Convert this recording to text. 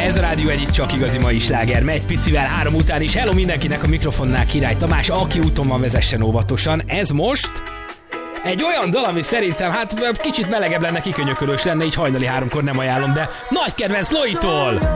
Ez a Rádió Egy, csak igazi mai sláger. Megy picivel 3 után is. Hello mindenkinek, a mikrofonnál Király Tamás, aki úton van, vezessen óvatosan. Ez most egy olyan dal, ami szerintem hát kicsit melegebb lenne, kikönyökölős lenne, így hajnali 3-kor nem ajánlom, de nagy kedvenc Lojtól!